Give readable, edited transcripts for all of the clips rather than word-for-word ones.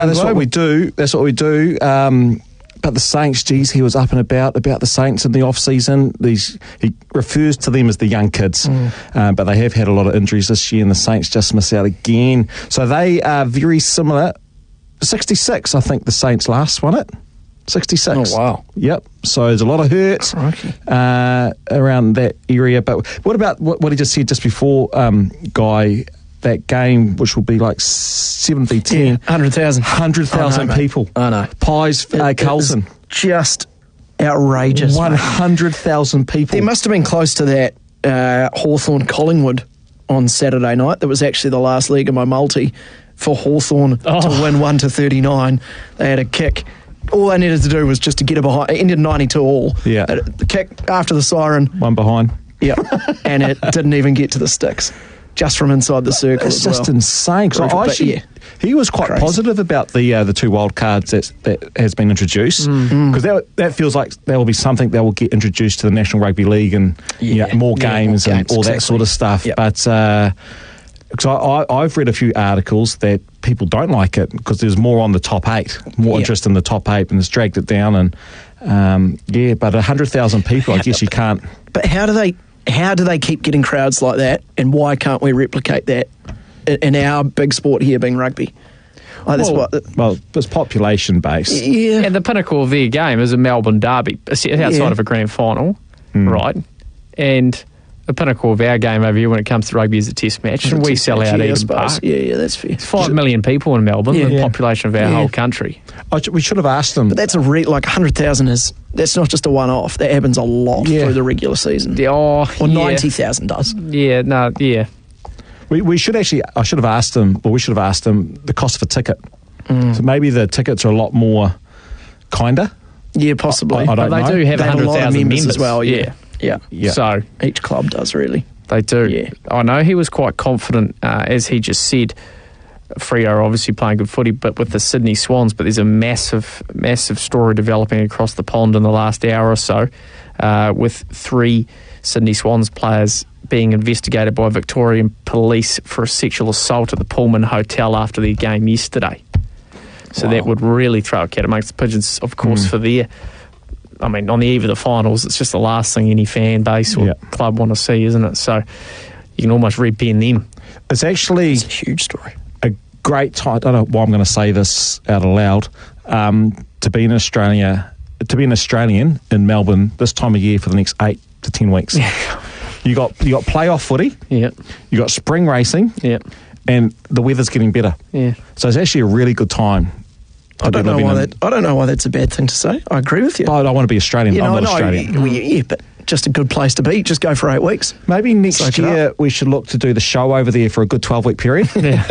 That's what we do. But the Saints, geez, he was up and about the Saints in the off-season. He refers to them as the young kids, but they have had a lot of injuries this year, and the Saints just miss out again. So they are very similar. 66, I think the Saints last won it. 66. Oh, wow. Yep. So there's a lot of hurt around that area. But what about what he just said just before, Guy? That game, which will be like 7v10. 100,000. 100,000 people. I know. Pies, Carlton. Just outrageous. 100,000 people. There must have been close to that Hawthorn-Collingwood on Saturday night. That was actually the last leg of my multi for Hawthorn to win 1-39. They had a kick. All they needed to do was just to get it behind. It ended 92 all. Yeah. The kick after the siren. One behind. Yeah. And it didn't even get to the sticks. Just from inside the circle. It's just insane. He was quite positive about the two wild cards that has been introduced, because that feels like that will be something that will get introduced to the National Rugby League and more games and all that sort of stuff. Yep. But because I've read a few articles that people don't like it because there's more on the top 8, more interest in the top 8, and it's dragged it down. And but 100,000 people, I guess you can't. But how do they keep getting crowds like that, and why can't we replicate that in our big sport here being rugby? It's population-based. Yeah. And the pinnacle of their game is a Melbourne derby, outside of a grand final, right? And the pinnacle of our game over here when it comes to rugby is a test match, and we sell out Eden Park. Yeah, that's fair. It's 5 million people in Melbourne, the population of our whole country. We should have asked them. But that's like 100,000 that's not just a one-off. That happens a lot through the regular season. 90,000 does. Yeah, no, yeah. We should actually, we should have asked them the cost of a ticket. So maybe the tickets are a lot more kinder. Yeah, possibly. I don't know. They do have 100,000 members as well, Yeah. So each club does, really. They do. Yeah. I know he was quite confident, as he just said. Freo are obviously playing good footy, but with the Sydney Swans, but there's a massive story developing across the pond in the last hour or so, with 3 Sydney Swans players being investigated by Victorian police for a sexual assault at the Pullman Hotel after their game yesterday. So that would really throw a cat amongst the pigeons, of course, for their... I mean, on the eve of the finals, it's just the last thing any fan base or club want to see, isn't it? So you can almost red-pen them. It's actually... It's a huge story. A great time. I don't know why I'm going to say this out aloud. To be an Australian in Melbourne this time of year for the next 8 to 10 weeks. You got playoff footy. Yeah. You got spring racing. Yeah. And the weather's getting better. Yeah. So it's actually a really good time. I don't know why that's a bad thing to say. I agree with you. I don't want to be Australian. I'm not Australian. Yeah, but just a good place to be. Just go for 8 weeks. Maybe next year we should look to do the show over there for a good 12-week period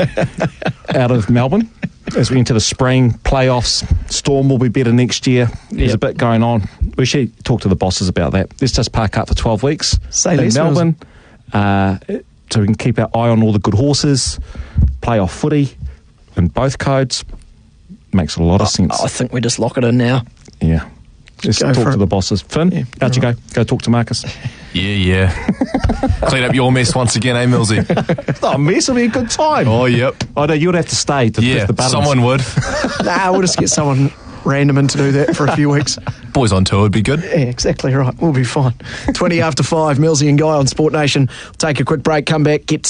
out of Melbourne. As we enter the spring playoffs, Storm will be better next year. There's a bit going on. We should talk to the bosses about that. Let's just park up for 12 weeks in Melbourne, so we can keep our eye on all the good horses, playoff footy in both codes. Makes a lot of sense. I think we just lock it in now. Yeah. Just talk to the bosses. Finn, how'd you go? Go talk to Marcus. Yeah. Clean up your mess once again, Millsy? It's not a mess, it'll be a good time. Oh, yep. I know, you'd have to stay to push the buttons. Someone would. Nah, we'll just get someone random in to do that for a few weeks. Boys on tour would be good. Yeah, exactly right. We'll be fine. 20 after 5, Millsy and Guy on Sport Nation. We'll take a quick break, come back, get